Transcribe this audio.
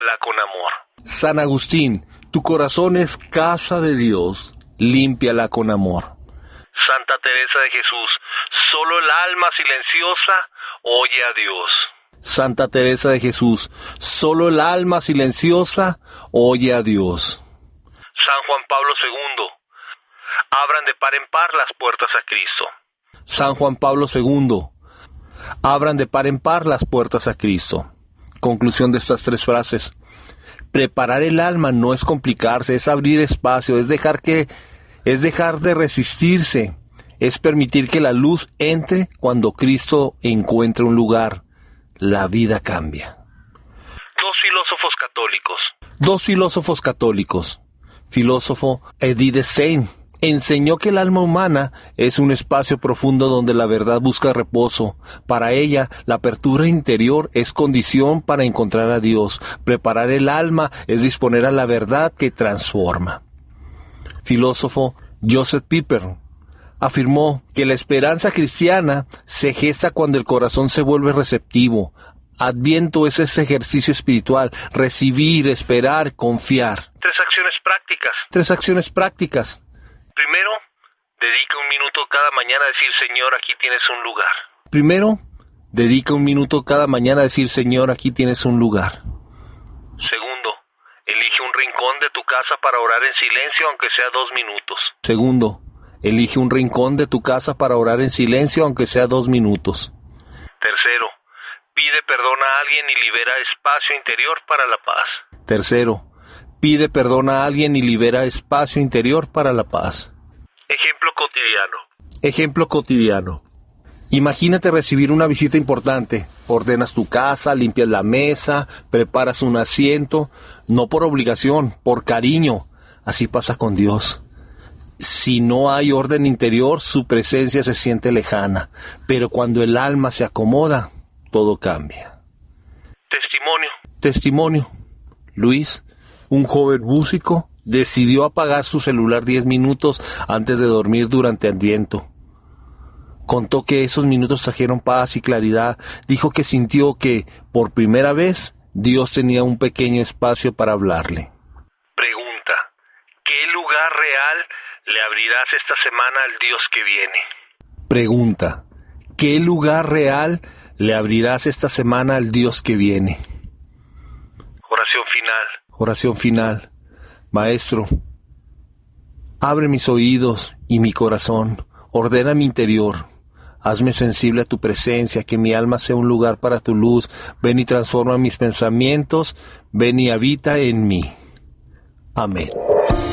límpiala con amor. San Agustín, tu corazón es casa de Dios, límpiala con amor. Santa Teresa de Jesús, solo el alma silenciosa oye a Dios. Santa Teresa de Jesús, solo el alma silenciosa oye a Dios. San Juan Pablo II, abran de par en par las puertas a Cristo. San Juan Pablo II, abran de par en par las puertas a Cristo. Conclusión de estas 3 frases. Preparar el alma no es complicarse, es abrir espacio, es dejar de resistirse, es permitir que la luz entre cuando Cristo encuentre un lugar. La vida cambia. 2 filósofos católicos. Filósofo Edith Stein enseñó que el alma humana es un espacio profundo donde la verdad busca reposo. Para ella, la apertura interior es condición para encontrar a Dios. Preparar el alma es disponer a la verdad que transforma. Filósofo Joseph Pieper afirmó que la esperanza cristiana se gesta cuando el corazón se vuelve receptivo. Adviento es ese ejercicio espiritual: recibir, esperar, confiar. 3 acciones prácticas. 3 acciones prácticas. Primero, dedica 1 minuto cada mañana a decir: Señor, aquí tienes un lugar. Primero, dedica 1 minuto cada mañana a decir: Señor, aquí tienes un lugar. Segundo, elige un rincón de tu casa para orar en silencio, aunque sea 2 minutos. Segundo, elige un rincón de tu casa para orar en silencio, aunque sea 2 minutos. Tercero, pide perdón a alguien y libera espacio interior para la paz. Tercero, pide perdón a alguien y libera espacio interior para la paz. Ejemplo cotidiano. Ejemplo cotidiano. Imagínate recibir una visita importante. Ordenas tu casa, limpias la mesa, preparas un asiento, no por obligación, por cariño. Así pasa con Dios. Si no hay orden interior, su presencia se siente lejana. Pero cuando el alma se acomoda, todo cambia. Testimonio. Luis, un joven músico, decidió apagar su celular 10 minutos antes de dormir durante Adviento. Contó que esos minutos trajeron paz y claridad. Dijo que sintió que, por primera vez, Dios tenía un pequeño espacio para hablarle. Pregunta: ¿qué lugar real le abrirás esta semana al Dios que viene? Pregunta: ¿qué lugar real le abrirás esta semana al Dios que viene? Oración final. Maestro, abre mis oídos y mi corazón, ordena mi interior. Hazme sensible a tu presencia, que mi alma sea un lugar para tu luz. Ven y transforma mis pensamientos, ven y habita en mí. Amén.